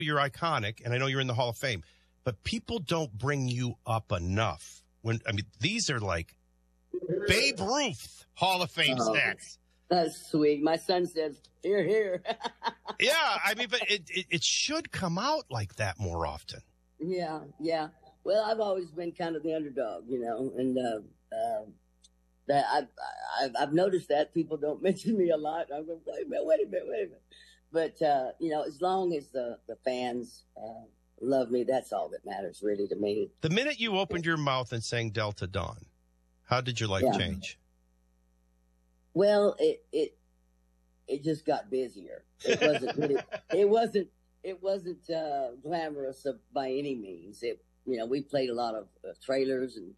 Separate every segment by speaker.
Speaker 1: you're iconic, and I know you're in the Hall of Fame, but people don't bring you up enough. These are like Babe Ruth Hall of Fame stats.
Speaker 2: That's sweet. My son says, "Here, here."
Speaker 1: Yeah, but it should come out like that more often.
Speaker 2: Yeah. Well, I've always been kind of the underdog, and that I've noticed that people don't mention me a lot. I go, wait a minute. But as long as the fans love me, that's all that matters really to me.
Speaker 1: The minute you opened your mouth and sang Delta Dawn, how did your life change?
Speaker 2: Well, it just got busier. It wasn't really, it wasn't glamorous by any means. We played a lot of trailers and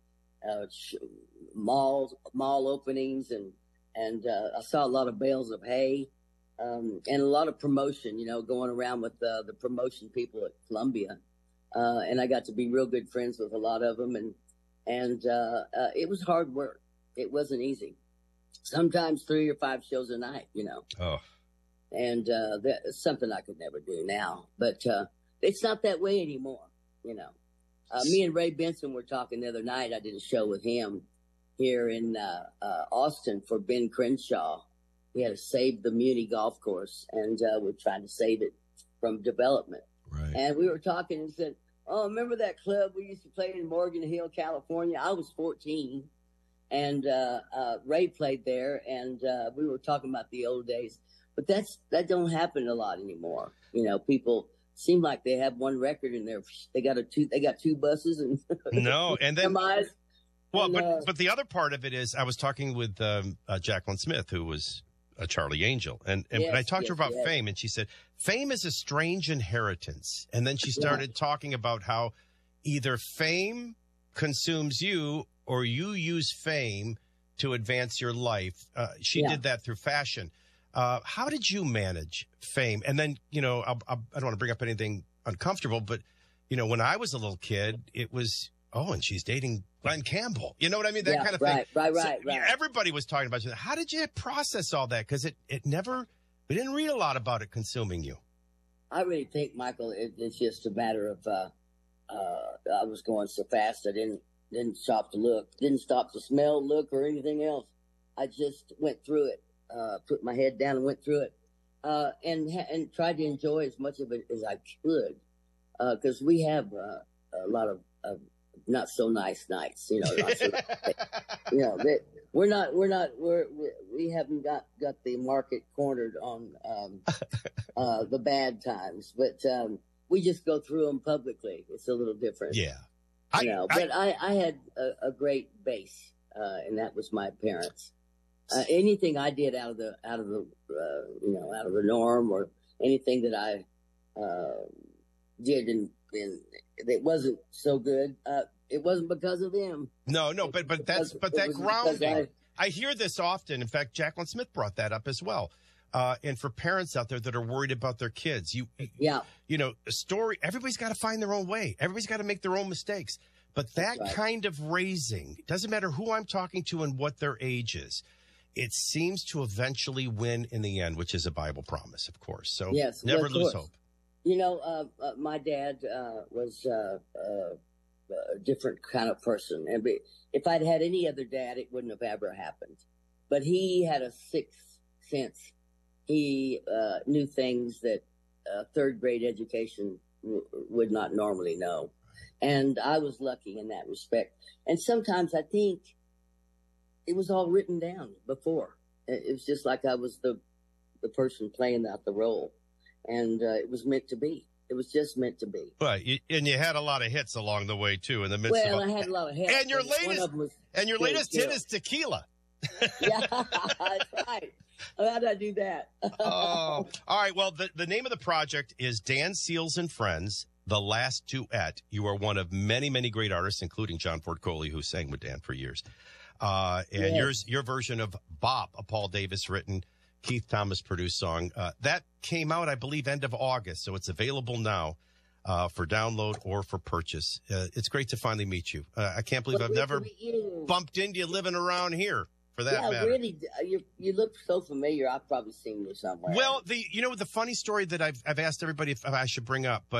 Speaker 2: mall openings, and I saw a lot of bales of hay, and a lot of promotion, going around with the promotion people at Columbia. And I got to be real good friends with a lot of them, and it was hard work. It wasn't easy. Sometimes 3 or 5 shows a night,
Speaker 1: Oh.
Speaker 2: And that's something I could never do now. But it's not that way anymore, Me and Ray Benson were talking the other night. I did a show with him here in Austin for Ben Crenshaw. He had to save the Muni golf course, and we're trying to save it from development.
Speaker 1: Right.
Speaker 2: And we were talking and said, "Oh, remember that club we used to play in Morgan Hill, California?" I was 14. And Ray played there, and we were talking about the old days. But that don't happen a lot anymore. People seem like they have one record in there. They got two buses and
Speaker 1: no, and then
Speaker 2: semis.
Speaker 1: Well, but the other part of it is, I was talking with Jacqueline Smith, who was a Charlie Angel, and
Speaker 2: Yes,
Speaker 1: I talked to her about
Speaker 2: yes.
Speaker 1: fame, and she said fame is a strange inheritance. And then she started talking about how either fame consumes you, or you use fame to advance your life. She did that through fashion. How did you manage fame? And then, I don't want to bring up anything uncomfortable, but, when I was a little kid, it was, and she's dating Glenn Campbell. You know what I mean? That kind of thing.
Speaker 2: Right.
Speaker 1: Everybody was talking about it. How did you process all that? Because we didn't read a lot about it consuming you.
Speaker 2: I really think, Michael, it's just a matter of I was going so fast I didn't stop to look, didn't stop to smell, look, or anything else. I just went through it, put my head down and went through it, and tried to enjoy as much of it as I could, because we have a lot of not so nice nights, we haven't got the market cornered on the bad times, but we just go through them publicly. It's a little different.
Speaker 1: Yeah.
Speaker 2: But I had a great base, and that was my parents. Anything I did out of the norm, or anything that I did and it wasn't so good, it wasn't because of them. No,
Speaker 1: but that grounding. I hear this often. In fact, Jacqueline Smith brought that up as well. And for parents out there that are worried about their kids, a story, everybody's got to find their own way. Everybody's got to make their own mistakes. But that kind of raising, doesn't matter who I'm talking to and what their age is, it seems to eventually win in the end, which is a Bible promise, of course. So never lose hope.
Speaker 2: My dad was a different kind of person. And if I'd had any other dad, it wouldn't have ever happened. But he had a sixth sense. He knew things that third grade education would not normally know. And I was lucky in that respect. And sometimes I think it was all written down before. It was just like I was the person playing out the role. And it was meant to be. It was just meant to be.
Speaker 1: Right. And you had a lot of hits along the way, too, in the midst of...
Speaker 2: Well, I had a lot of hits.
Speaker 1: And your latest hit is Tequila.
Speaker 2: Yeah, that's right. How did I do that?
Speaker 1: All right. Well, the name of the project is Dan Seals and Friends, The Last Duet. You are one of many, many great artists, including John Ford Coley, who sang with Dan for years. And your version of Bop, a Paul Davis written, Keith Thomas produced song. That came out, I believe, end of August. So it's available now for download or for purchase. It's great to finally meet you. I can't believe I've never bumped into you living around here. For that matter.
Speaker 2: Really, you look so familiar. I've probably seen you somewhere.
Speaker 1: Well, the funny story that I've asked everybody if I should bring up, but